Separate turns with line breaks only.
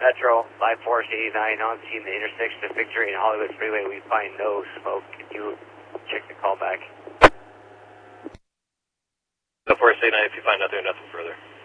Metro 5489 on scene, the intersection of Victory and Hollywood Freeway. We find no smoke. Can you check the call back?
The 489, if you find nothing further.